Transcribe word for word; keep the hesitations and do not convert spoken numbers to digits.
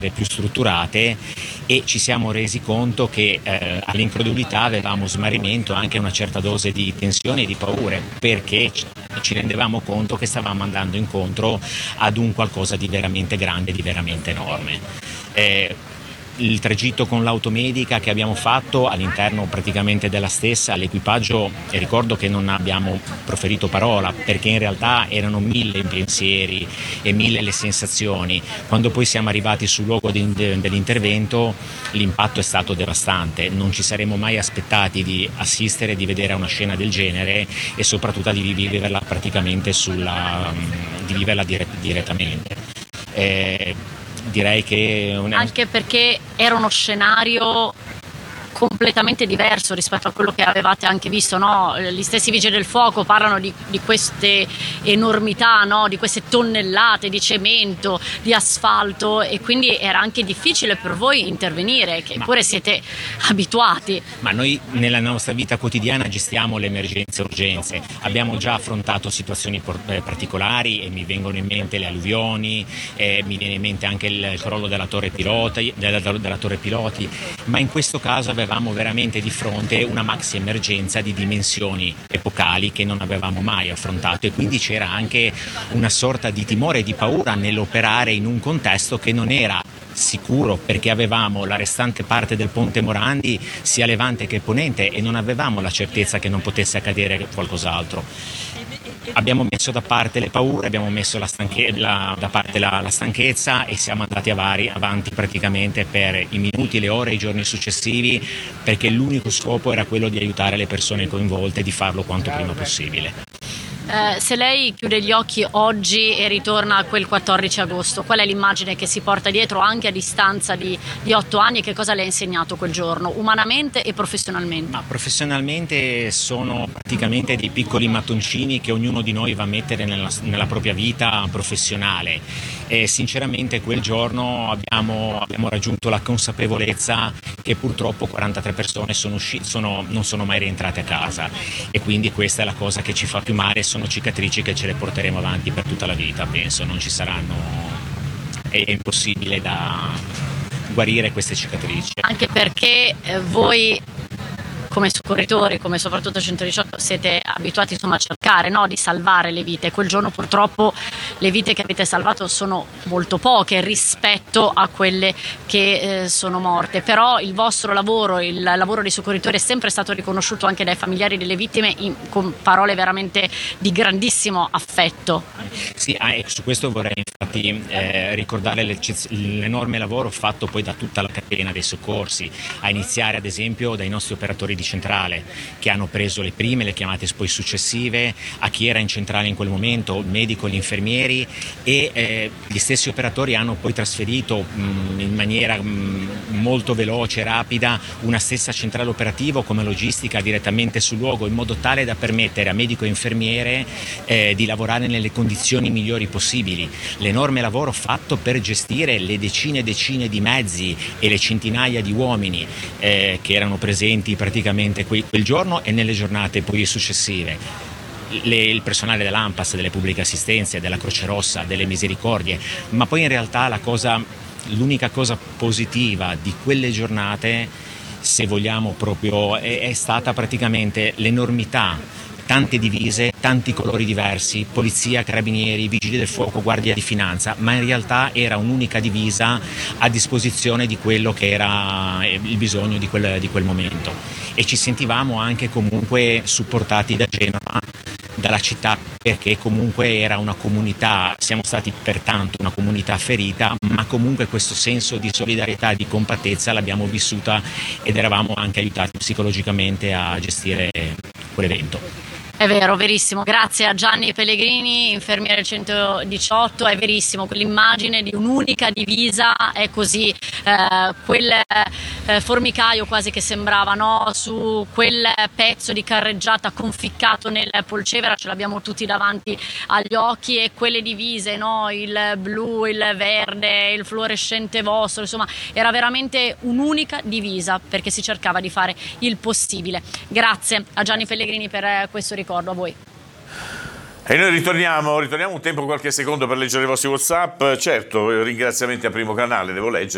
più strutturate, e ci siamo resi conto che eh, all'incredulità avevamo smarrimento, anche una certa dose di tensione e di paure, perché ci rendevamo conto che stavamo andando incontro ad un qualcosa di veramente grande, di veramente enorme. Eh, Il tragitto con l'automedica che abbiamo fatto all'interno praticamente della stessa, l'equipaggio, e ricordo che non abbiamo proferito parola perché in realtà erano mille i pensieri e mille le sensazioni. Quando poi siamo arrivati sul luogo di, de, dell'intervento, l'impatto è stato devastante. Non ci saremmo mai aspettati di assistere, di vedere una scena del genere e soprattutto di viverla praticamente sulla, di viverla dire, direttamente. Eh, Direi che una... anche perché era uno scenario completamente diverso rispetto a quello che avevate anche visto, no? Gli stessi vigili del fuoco parlano di, di queste enormità, no? Di queste tonnellate di cemento, di asfalto, e quindi era anche difficile per voi intervenire, che ma, pure siete abituati. Ma noi nella nostra vita quotidiana gestiamo le emergenze e urgenze, abbiamo già affrontato situazioni particolari e mi vengono in mente le alluvioni, eh, mi viene in mente anche il crollo della torre piloti, della, della torre piloti, ma in questo caso avevamo veramente di fronte una maxi emergenza di dimensioni epocali che non avevamo mai affrontato, e quindi c'era anche una sorta di timore e di paura nell'operare in un contesto che non era sicuro, perché avevamo la restante parte del ponte Morandi sia levante che ponente e non avevamo la certezza che non potesse accadere qualcos'altro. Abbiamo messo da parte le paure, abbiamo messo la stanche- la, da parte la, la stanchezza e siamo andati avari, avanti praticamente per i minuti, le ore e i giorni successivi, perché l'unico scopo era quello di aiutare le persone coinvolte e di farlo quanto prima possibile. Eh, se lei chiude gli occhi oggi e ritorna a quel quattordici agosto, qual è l'immagine che si porta dietro anche a distanza di, di otto anni, e che cosa le ha insegnato quel giorno, umanamente e professionalmente? Ma professionalmente sono praticamente dei piccoli mattoncini che ognuno di noi va a mettere nella, nella propria vita professionale, e sinceramente quel giorno abbiamo, abbiamo raggiunto la consapevolezza che purtroppo quarantatré persone sono usci- sono, non sono mai rientrate a casa, e quindi questa è la cosa che ci fa più male. Sono cicatrici che ce le porteremo avanti per tutta la vita, penso, non ci saranno, è impossibile da guarire queste cicatrici. Anche perché eh, voi come soccorritori, come soprattutto centodiciotto, siete abituati insomma a cercare, no, di salvare le vite. Quel giorno purtroppo le vite che avete salvato sono molto poche rispetto a quelle che eh, sono morte, però il vostro lavoro, il lavoro dei soccorritori è sempre stato riconosciuto anche dai familiari delle vittime in, con parole veramente di grandissimo affetto. Sì, ah, e su questo vorrei infatti eh, ricordare l'enorme lavoro fatto poi da tutta la catena dei soccorsi, a iniziare ad esempio dai nostri operatori di centrale, che hanno preso le prime, le chiamate poi successive, a chi era in centrale in quel momento, il medico, gli infermieri, e eh, gli stessi operatori hanno poi trasferito mh, in maniera mh, molto veloce e rapida una stessa centrale operativa come logistica direttamente sul luogo, in modo tale da permettere a medico e infermiere eh, di lavorare nelle condizioni migliori possibili. L'enorme lavoro fatto per gestire le decine e decine di mezzi e le centinaia di uomini eh, che erano presenti praticamente quel giorno e nelle giornate poi successive. Le, il personale dell'ANPAS, delle pubbliche assistenze, della Croce Rossa, delle Misericordie, ma poi in realtà la cosa, l'unica cosa positiva di quelle giornate, se vogliamo proprio, è, è stata praticamente l'enormità. Tante divise, tanti colori diversi, polizia, carabinieri, vigili del fuoco, guardia di finanza, ma in realtà era un'unica divisa a disposizione di quello che era il bisogno di quel, di quel momento, e ci sentivamo anche comunque supportati da Genova, dalla città, perché comunque era una comunità, siamo stati pertanto una comunità ferita, ma comunque questo senso di solidarietà e di compattezza l'abbiamo vissuta, ed eravamo anche aiutati psicologicamente a gestire quell'evento. È vero, verissimo. Grazie a Gianni Pellegrini, infermiere centodiciotto. È verissimo, quell'immagine di un'unica divisa è così, eh, quel eh, formicaio quasi che sembrava, no? Su quel pezzo di carreggiata conficcato nel Polcevera, ce l'abbiamo tutti davanti agli occhi, e quelle divise, no? Il blu, il verde, il fluorescente vostro, insomma era veramente un'unica divisa, perché si cercava di fare il possibile. Grazie a Gianni Pellegrini per questo ricordo. A voi. E noi ritorniamo, ritorniamo un tempo, qualche secondo per leggere i vostri WhatsApp. Certo, ringraziamenti a Primo Canale, devo leggere.